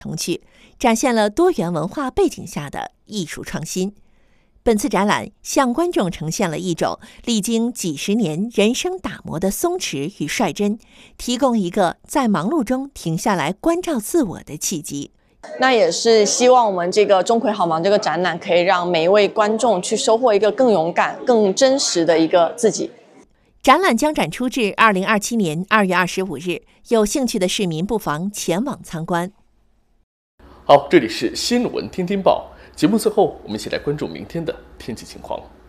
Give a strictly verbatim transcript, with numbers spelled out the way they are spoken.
童趣，展现了多元文化背景下的艺术创新。本次展览向观众呈现了一种历经几十年人生打磨的松弛与率真，提供一个在忙碌中停下来关照自我的契机。 那也是希望我们这个钟馗好忙这个展览可以让每一位观众去收获一个更勇敢、更真实的一个自己。 展览将展出至二零二七年二月二十五日，有兴趣的市民不妨前往参观。 好，这里是新闻天天报。节目最后，我们一起来关注明天的天气情况。